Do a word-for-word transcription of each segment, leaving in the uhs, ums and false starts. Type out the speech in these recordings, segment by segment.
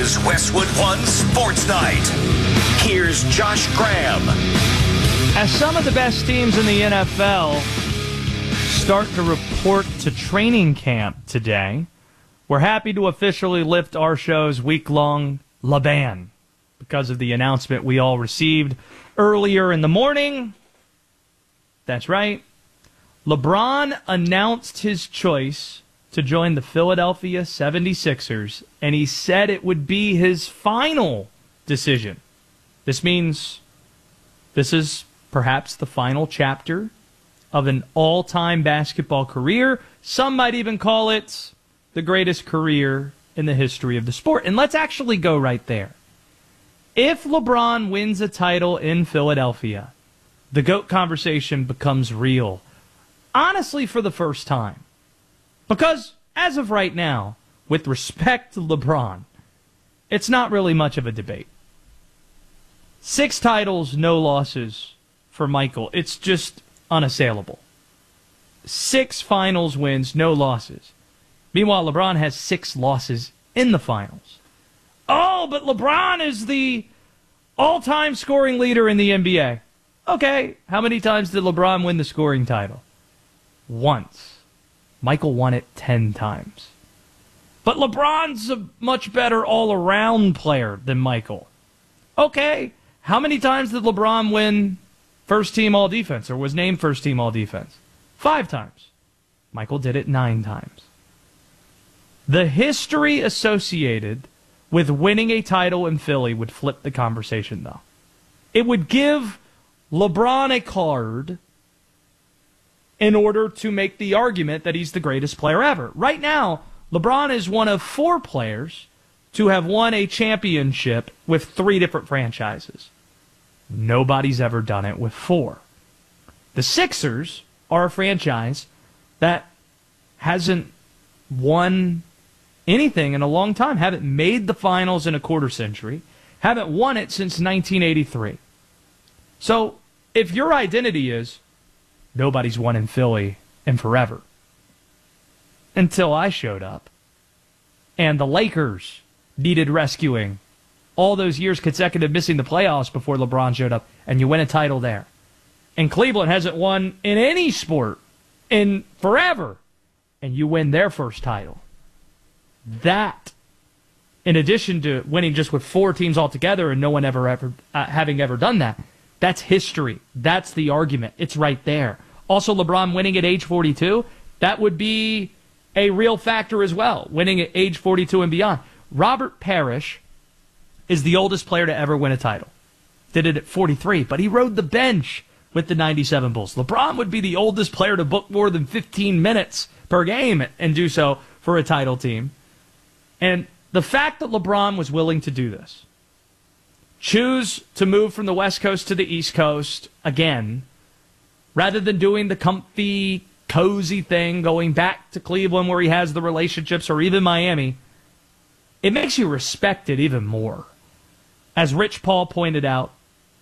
is Westwood One Sports Night. Here's Josh Graham. As some of the best teams in the N F L start to report to training camp today, we're happy to officially lift our show's week-long La Ban because of the announcement we all received earlier in the morning. That's right. LeBron announced his choice to join the Philadelphia seventy-sixers, and he said it would be his final decision. This means this is perhaps the final chapter of an all-time basketball career. Some might even call it the greatest career in the history of the sport. And let's actually go right there. If LeBron wins a title in Philadelphia, the GOAT conversation becomes real. Honestly, for the first time. Because, as of right now, with respect to LeBron, it's not really much of a debate. Six titles, no losses for Michael. It's just unassailable. Six finals wins, no losses. Meanwhile, LeBron has six losses in the finals. Oh, but LeBron is the all-time scoring leader in the N B A. Okay, how many times did LeBron win the scoring title? Once. Michael won it ten times. But LeBron's a much better all-around player than Michael. Okay, how many times did LeBron win first-team all-defense or was named first-team all-defense? Five times. Michael did it nine times. The history associated with winning a title in Philly would flip the conversation, though. It would give LeBron a card in order to make the argument that he's the greatest player ever. Right now, LeBron is one of four players to have won a championship with three different franchises. Nobody's ever done it with four. The Sixers are a franchise that hasn't won anything in a long time, haven't made the finals in a quarter century, haven't won it since nineteen eighty-three. So, if your identity is, nobody's won in Philly in forever. Until I showed up. And the Lakers needed rescuing. All those years consecutive missing the playoffs before LeBron showed up. And you win a title there. And Cleveland hasn't won in any sport in forever. And you win their first title. That, in addition to winning just with four teams altogether and no one ever, ever uh, having ever done that, that's history. That's the argument. It's right there. Also, LeBron winning at age forty-two, that would be a real factor as well, winning at age forty-two and beyond. Robert Parrish is the oldest player to ever win a title. Did it at forty-three, but he rode the bench with the ninety-seven Bulls. LeBron would be the oldest player to book more than fifteen minutes per game and do so for a title team. And the fact that LeBron was willing to do this, choose to move from the West Coast to the East Coast again, rather than doing the comfy, cozy thing, going back to Cleveland where he has the relationships, or even Miami, it makes you respect it even more. As Rich Paul pointed out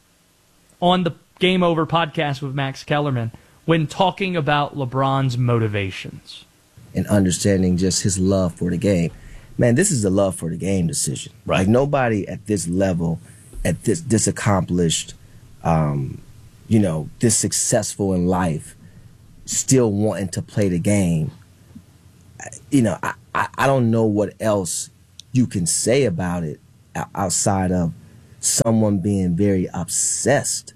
on the Game Over podcast with Max Kellerman, when talking about LeBron's motivations. And understanding just his love for the game. Man, this is a love for the game decision. Right. Like, nobody at this level, at this this accomplished, um, you know, this successful in life, still wanting to play the game. You know, I, I, I don't know what else you can say about it outside of someone being very obsessed.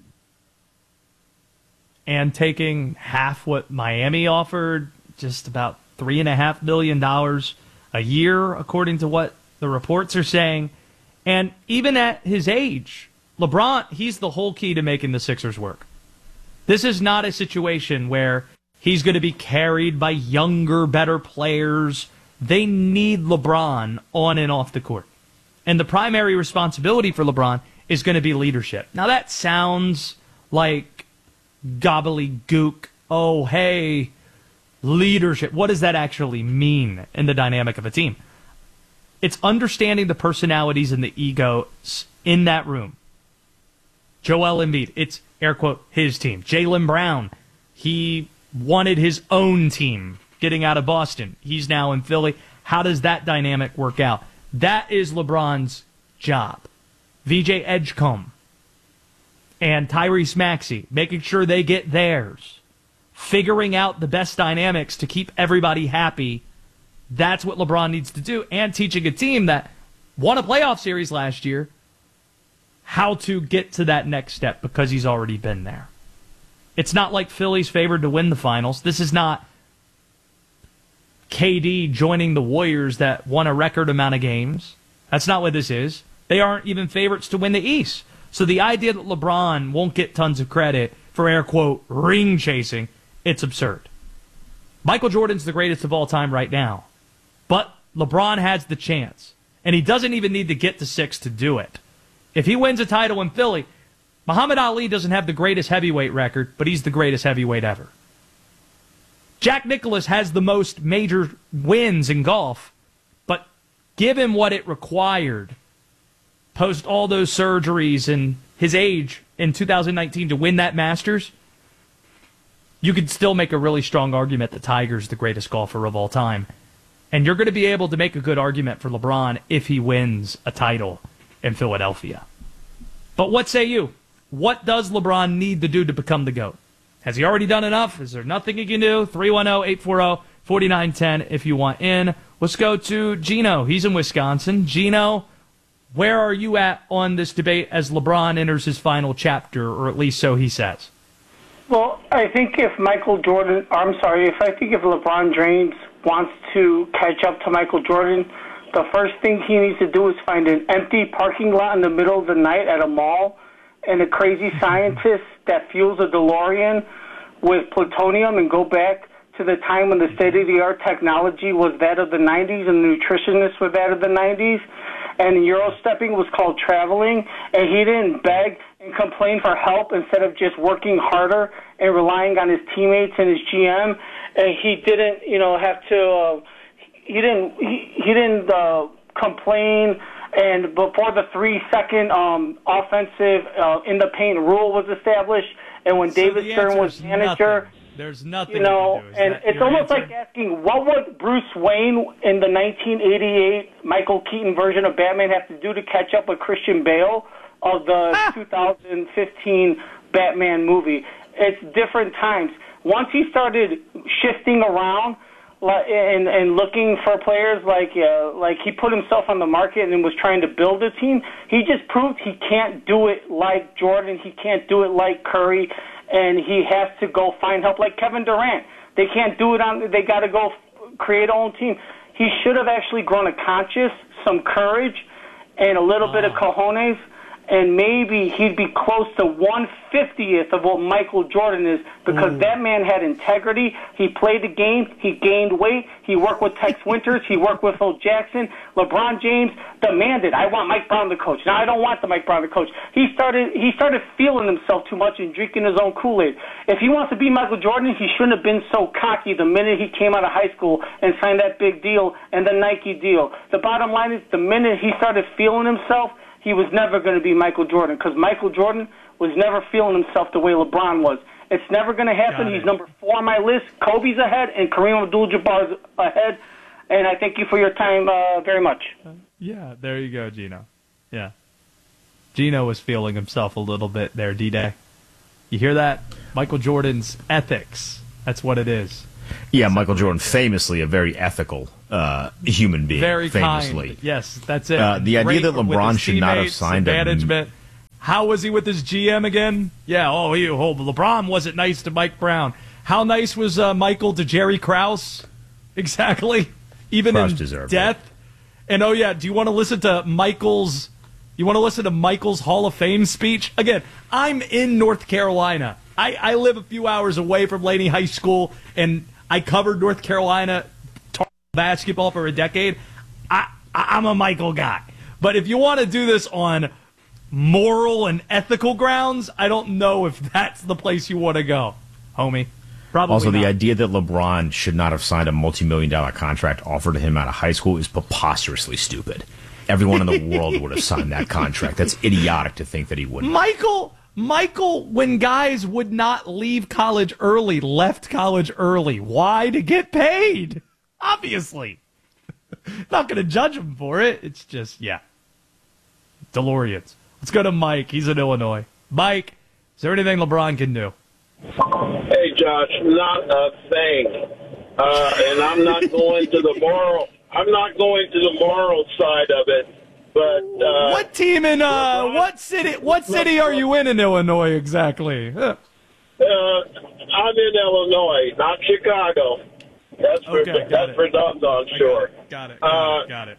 And taking half what Miami offered, just about three and a half million dollars a year, according to what the reports are saying. And even at his age, LeBron, he's the whole key to making the Sixers work. This is not a situation where he's going to be carried by younger, better players. They need LeBron on and off the court. And the primary responsibility for LeBron is going to be leadership. Now, that sounds like gobbledygook. Oh, hey, leadership. What does that actually mean in the dynamic of a team? It's understanding the personalities and the egos in that room. Joel Embiid, it's, air quote, his team. Jaylen Brown, he wanted his own team getting out of Boston. He's now in Philly. How does that dynamic work out? That is LeBron's job. V J Edgecombe and Tyrese Maxey, making sure they get theirs. Figuring out the best dynamics to keep everybody happy. That's what LeBron needs to do. And teaching a team that won a playoff series last year how to get to that next step because he's already been there. It's not like Philly's favored to win the finals. This is not K D joining the Warriors that won a record amount of games. That's not what this is. They aren't even favorites to win the East. So the idea that LeBron won't get tons of credit for air quote ring chasing, it's absurd. Michael Jordan's the greatest of all time right now. But LeBron has the chance. And he doesn't even need to get to six to do it. If he wins a title in Philly, Muhammad Ali doesn't have the greatest heavyweight record, but he's the greatest heavyweight ever. Jack Nicklaus has the most major wins in golf, but give him what it required post all those surgeries and his age in two thousand nineteen to win that Masters, you could still make a really strong argument that Tiger's the greatest golfer of all time. And you're going to be able to make a good argument for LeBron if he wins a title in Philadelphia. But what say you? What does LeBron need to do to become the GOAT? Has he already done enough? Is there nothing he can do? three one zero, eight four zero, four nine one zero if you want in. Let's go to Gino. He's in Wisconsin. Gino, where are you at on this debate as LeBron enters his final chapter, or at least so he says? Well, I think if Michael Jordan, I'm sorry, if I think if LeBron James wants to catch up to Michael Jordan, the first thing he needs to do is find an empty parking lot in the middle of the night at a mall and a crazy scientist that fuels a DeLorean with plutonium and go back to the time when the state-of-the-art technology was that of the nineties and the nutritionists were that of the nineties, and Euro-stepping was called traveling, and he didn't beg and complain for help instead of just working harder and relying on his teammates and his G M, and he didn't, you know, have to, uh, he didn't, he, he didn't uh, complain. And before the three-second um, offensive uh, in the paint rule was established, and when So David the Stern was answer's manager, nothing. There's nothing you know, you can do. Is and that it's your almost answer? like asking, what would Bruce Wayne in the nineteen eighty-eight Michael Keaton version of Batman have to do to catch up with Christian Bale of the Ah. two thousand fifteen Batman movie? It's different times. Once he started shifting around like, and and looking for players like uh, like he put himself on the market and was trying to build a team, he just proved he can't do it like Jordan. He can't do it like Curry, and he has to go find help like Kevin Durant. They can't do it on. They got to go f- create their own team. He should have actually grown a conscience, some courage, and a little bit of cojones, and maybe he'd be close to one fiftieth of what Michael Jordan is, because that man had integrity. He played the game. He gained weight. He worked with Tex Winters. He worked with Phil Jackson. LeBron James demanded, I want Mike Brown to coach. Now, I don't want the Mike Brown to coach. He started he started feeling himself too much and drinking his own Kool-Aid. If he wants to be Michael Jordan, he shouldn't have been so cocky the minute he came out of high school and signed that big deal and the Nike deal. The bottom line is, the minute he started feeling himself, he was never going to be Michael Jordan, because Michael Jordan was never feeling himself the way LeBron was. It's never going to happen. Got it. He's number four on my list. Kobe's ahead, and Kareem Abdul-Jabbar's ahead. And I thank you for your time uh, very much. Yeah, there you go, Gino. Yeah. Gino was feeling himself a little bit there, D-Day. You hear that? Michael Jordan's ethics. That's what it is. Yeah, Michael Jordan, famously a very ethical uh, human being. Very famously. kind. Yes, that's it. Uh, the idea Great that with LeBron his should not have teammates, signed him- management. How was he with his G M again? Yeah, oh, he, oh LeBron wasn't nice to Mike Brown. How nice was uh, Michael to Jerry Krause? Exactly. Even Krause in deserved death. it. And oh yeah, do you want to listen to Michael's you want to listen to Michael's Hall of Fame speech? Again, I'm in North Carolina. I, I live a few hours away from Laney High School, and I covered North Carolina tar- basketball for a decade. I, I I'm a Michael guy. But if you want to do this on moral and ethical grounds, I don't know if that's the place you want to go, homie. Probably Also, the not. idea that LeBron should not have signed a multi-million dollar contract offered to him out of high school is preposterously stupid. Everyone in the world would have signed that contract. That's idiotic to think that he wouldn't. Michael, Michael, when guys would not leave college early, left college early. Why? To get paid. Obviously. not going to judge him for it. It's just, yeah. DeLoreans. Let's go to Mike. He's in Illinois. Mike, is there anything LeBron can do? Hey, Josh, not a thing. Uh, and I'm not going to the moral. I'm not going to the moral side of it. But uh, what team in uh, what city? What city are you in in Illinois exactly? Huh. Uh, I'm in Illinois, not Chicago. That's for Okay, got that's it. for dogs on shore. Got it. Got Uh, it. Got it.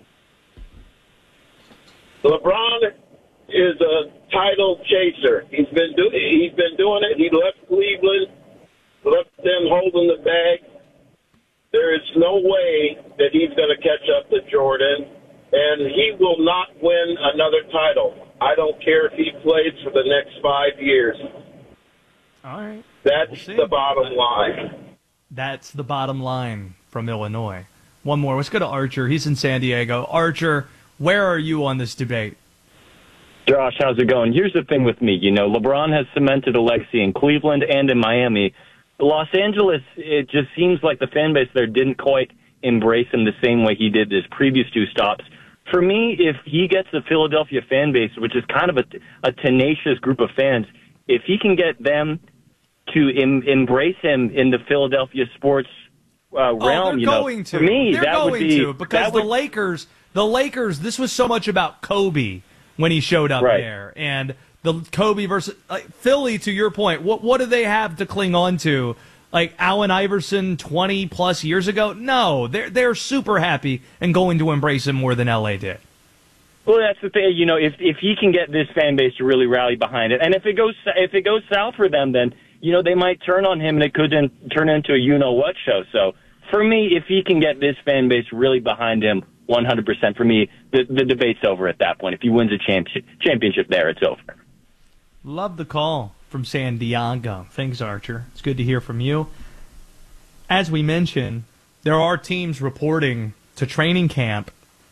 LeBron is a title chaser. He's been do- he's been doing it. He left Cleveland, left them holding the bag. There is no way that he's going to catch up to Jordan, and he will not win another title. I don't care if he plays for the next five years. All right. That's We'll see. the bottom line. That's the bottom line from Illinois. One more. Let's go to Archer. He's in San Diego. Archer, where are you on this debate? Josh, how's it going? Here's the thing with me. You know, LeBron has cemented a legacy in Cleveland and in Miami. Los Angeles, it just seems like the fan base there didn't quite embrace him the same way he did his previous two stops. For me, if he gets the Philadelphia fan base, which is kind of a, a tenacious group of fans, if he can get them to em- embrace him in the Philadelphia sports uh, realm, oh, they're you know, going to. for me, they're that going would be to because that the would, Lakers, the Lakers. This was so much about Kobe when he showed up Right. there, and the Kobe versus like, Philly. To your point, what what do they have to cling on to? Like Allen Iverson twenty plus years ago? No, they're they're super happy and going to embrace him more than L A did. Well, that's the thing. You know, if if he can get this fan base to really rally behind it, and if it goes if it goes south for them, then you know they might turn on him, and it could then turn into a you know what show. So for me, if he can get this fan base really behind him, one hundred percent for me, the the debate's over at that point. If he wins a championship championship there, it's over. Love the call from San Diego. Thanks, Archer. It's good to hear from you. As we mentioned, there are teams reporting to training camp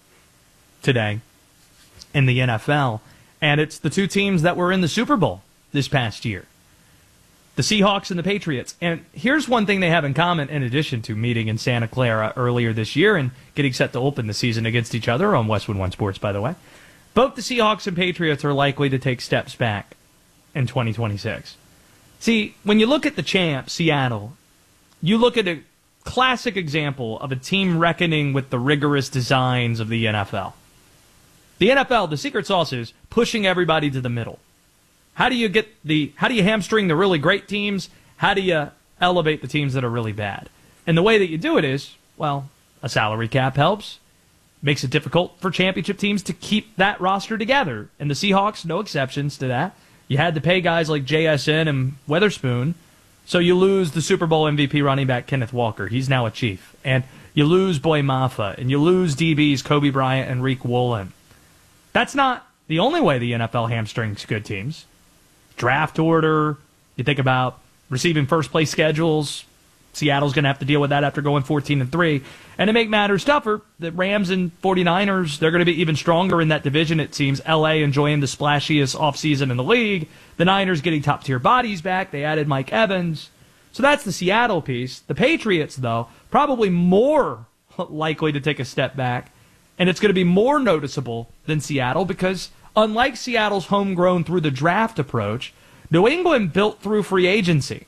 today in the N F L, and it's the two teams that were in the Super Bowl this past year, the Seahawks and the Patriots. And here's one thing they have in common, in addition to meeting in Santa Clara earlier this year and getting set to open the season against each other on Westwood One Sports, by the way. Both the Seahawks and Patriots are likely to take steps back in twenty twenty-six. See, when you look at the champ, Seattle, you look at a classic example of a team reckoning with the rigorous designs of the N F L. The N F L, the secret sauce is pushing everybody to the middle. How do you get the, how do you hamstring the really great teams? How do you elevate the teams that are really bad? And the way that you do it is, well, a salary cap helps. Makes it difficult for championship teams to keep that roster together. And the Seahawks, no exceptions to that. You had to pay guys like J S N and Weatherspoon. So you lose the Super Bowl M V P running back Kenneth Walker. He's now a Chief. And you lose Boy Mafa. And you lose D Bs Kobe Bryant and Reek Woolen. That's not the only way the N F L hamstrings good teams. Draft order. You think about receiving first place schedules. Seattle's going to have to deal with that after going fourteen and three. And to make matters tougher, the Rams and 49ers, they're going to be even stronger in that division, it seems. L A enjoying the splashiest offseason in the league. The Niners getting top-tier bodies back. They added Mike Evans. So that's the Seattle piece. The Patriots, though, probably more likely to take a step back. And it's going to be more noticeable than Seattle because, unlike Seattle's homegrown through the draft approach, New England built through free agency.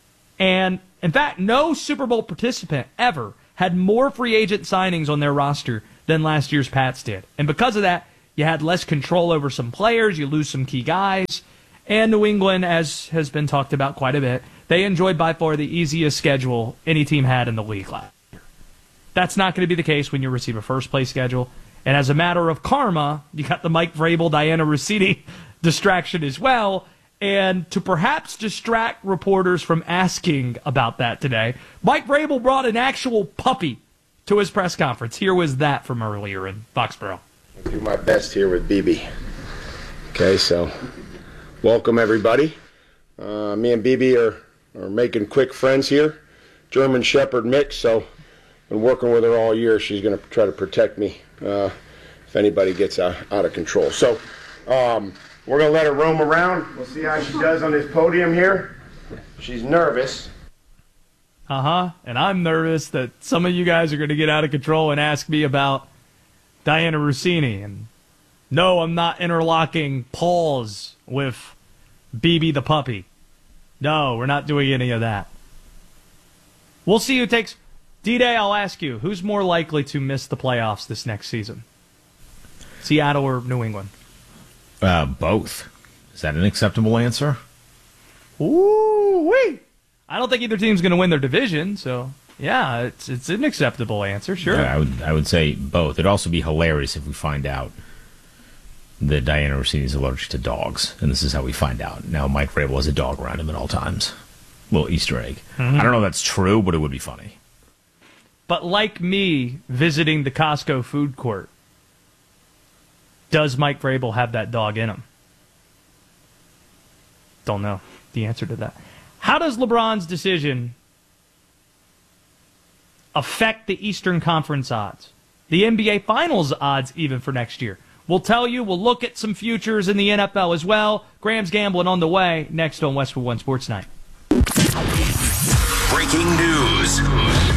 And, in fact, no Super Bowl participant ever had more free agent signings on their roster than last year's Pats did. And because of that, you had less control over some players, you lose some key guys. And New England, as has been talked about quite a bit, they enjoyed by far the easiest schedule any team had in the league last year. That's not going to be the case when you receive a first-place schedule. And as a matter of karma, you got the Mike Vrabel, Diana Rossini distraction as well. And to perhaps distract reporters from asking about that today, Mike Vrabel brought an actual puppy to his press conference. Here was that from earlier in Foxborough. I'll do my best here with B B. Okay, so welcome everybody. Uh, me and B B are, are making quick friends here. German Shepherd mix, so been working with her all year. She's going to try to protect me uh, if anybody gets out, out of control. So um, we're going to let her roam around. We'll see how she does on this podium here. She's nervous. Uh-huh. And I'm nervous that some of you guys are going to get out of control and ask me about Diana Rossini. And no, I'm not interlocking paws with B B the puppy. No, we're not doing any of that. We'll see who takes... D-Day, I'll ask you, who's more likely to miss the playoffs this next season? Seattle or New England? Uh, both. Is that an acceptable answer? Ooh-wee! I don't think either team's going to win their division, so yeah, it's it's an acceptable answer, sure. Yeah, I would I would say both. It'd also be hilarious if we find out that Diana Rossini is allergic to dogs, and this is how we find out. Now Mike Vrabel has a dog around him at all times. Little Easter egg. Mm-hmm. I don't know if that's true, but it would be funny. But like me visiting the Costco food court, does Mike Vrabel have that dog in him? Don't know the answer to that. How does LeBron's decision affect the Eastern Conference odds? The N B A Finals odds even for next year? We'll tell you. We'll look at some futures in the N F L as well. Graham's Gambling on the way next on Westwood One Sports Night. Breaking news.